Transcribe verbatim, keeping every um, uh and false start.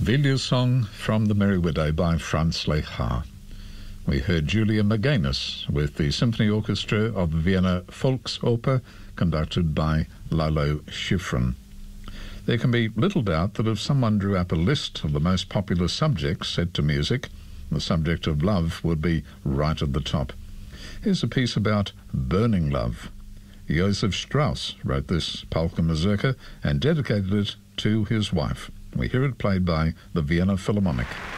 Villiers song from The Merry Widow by Franz Lehár. We heard Julia Magenis with the Symphony Orchestra of the Vienna Volksoper, conducted by Lalo Schifrin. There can be little doubt that if someone drew up a list of the most popular subjects set to music, the subject of love would be right at the top. Here's a piece about burning love. Josef Strauss wrote this polka mazurka and dedicated it to his wife. We hear it played by the Vienna Philharmonic.